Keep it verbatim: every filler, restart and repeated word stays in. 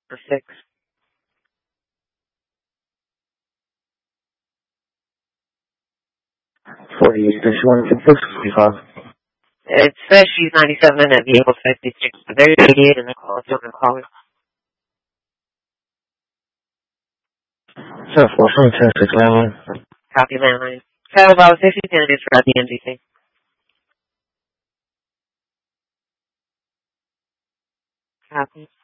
or six. forty Eastern, she wanted to six fifty-five. It says she's ninety-seven and at vehicle fifty-six, but there's eighty-eight in the call. It's on the call. ten four, ten six, landline. Copy landline. So about sixty candidates for the M D C. Copy.